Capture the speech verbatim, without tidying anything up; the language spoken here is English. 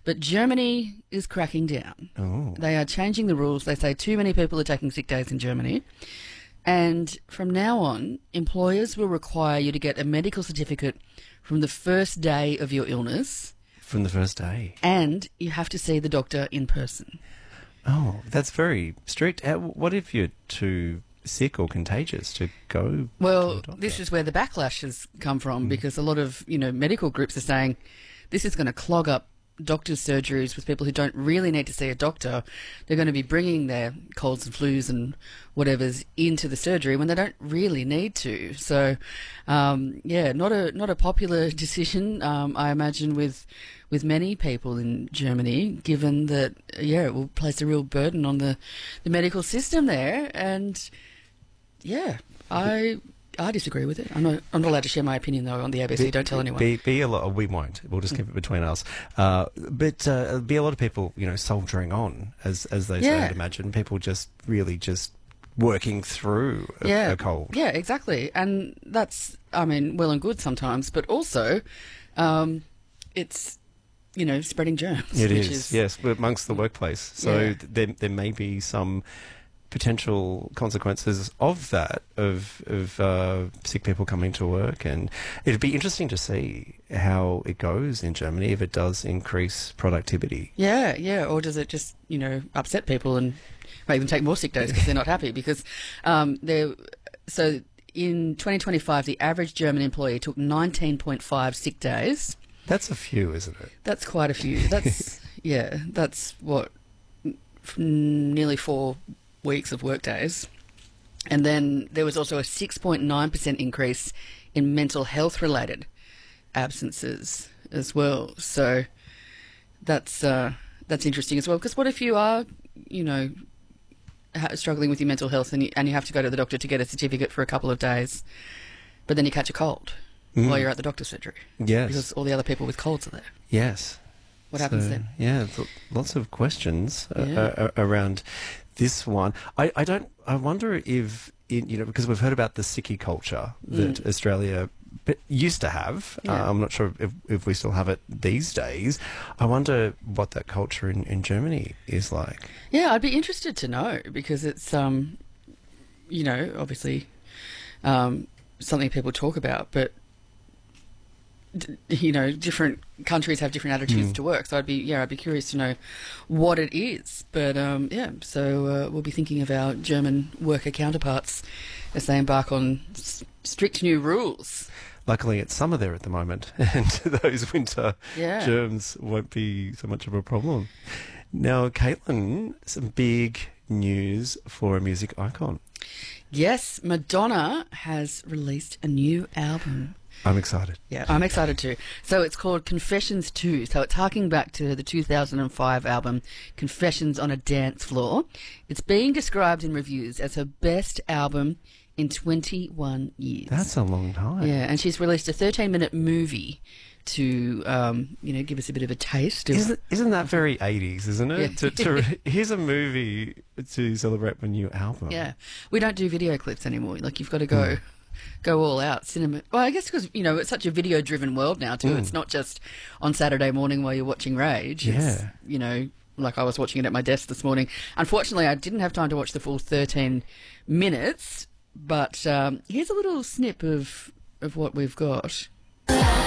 But Germany is cracking down. Oh. They are changing the rules. They say too many people are taking sick days in Germany. And from now on, employers will require you to get a medical certificate from the first day of your illness. From the first day. And you have to see the doctor in person. Oh, that's very strict. Uh, What if you're too sick or contagious to go? Well, to a doctor? this is where the backlash has come from, because a lot of, you know, medical groups are saying this is going to clog up doctors' surgeries with people who don't really need to see a doctor. They're going to be bringing their colds and flus and whatever's into the surgery when they don't really need to. So, um, yeah, not a not a popular decision, um, I imagine, with with many people in Germany, given that, yeah, it will place a real burden on the, the medical system there. And, yeah, I... I disagree with it. I'm not, I'm not allowed to share my opinion, though, on the A B C. Be- Don't tell anyone. Be, be a lot. We won't. We'll just keep it between us. Uh, but uh, be a lot of people, you know, soldiering on, as as they say. Yeah. I'd imagine people just really just working through a, yeah. a cold. Yeah, exactly. And that's, I mean, well and good sometimes, but also, um, it's, you know, spreading germs. It which is, is yes, amongst the workplace. So Yeah. th- there there may be some potential consequences of that, of of uh, sick people coming to work, and it'd be interesting to see how it goes in Germany if it does increase productivity. Yeah, yeah. Or does it just, you know, upset people and make them take more sick days because they're not happy? Because um, they're so in twenty twenty-five, the average German employee took nineteen point five sick days. That's a few, isn't it? That's quite a few. That's yeah. That's what f- nearly four weeks of work days. And then there was also a six point nine percent increase in mental health related absences as well. So that's uh, that's interesting as well. Because what if you are, you know, ha- struggling with your mental health and you, and you have to go to the doctor to get a certificate for a couple of days, but then you catch a cold Mm. while you're at the doctor's surgery Yes. because all the other people with colds are there. Yes. What happens So, then? Yeah, th- lots of questions uh, Yeah. uh, around this one. I, I don't. I wonder if in, you know, because we've heard about the sickie culture that Mm. Australia b- used to have. Yeah. Uh, I'm not sure if, if we still have it these days. I wonder what that culture in, in Germany is like. Yeah, I'd be interested to know because it's, um, you know, obviously um, something people talk about, but d- you know, different countries have different attitudes Mm. to work. So I'd be, yeah, I'd be curious to know what it is. But um, yeah, so uh, we'll be thinking of our German worker counterparts as they embark on s- strict new rules. Luckily, it's summer there at the moment, and those winter Yeah. germs won't be so much of a problem. Now, Caitlin, some big news for a music icon. Yes, Madonna has released a new album. I'm excited. Yeah, I'm excited too. So it's called Confessions two. So it's harking back to the two thousand five album Confessions on a Dance Floor. It's being described in reviews as her best album in twenty-one years. That's a long time. Yeah, and she's released a thirteen-minute movie to, um, you know, give us a bit of a taste of... Isn't, isn't that very eighties, isn't it? Yeah. To, to, here's a movie to celebrate my new album. Yeah, we don't do video clips anymore. Like, you've got to go... go all out cinema. Well, I guess because, you know, it's such a video driven world now too. Mm. It's not just on Saturday morning while you're watching Rage. It's, Yeah. you know, like I was watching it at my desk this morning. Unfortunately, I didn't have time to watch the full thirteen minutes, but um, here's a little snip of of what we've got.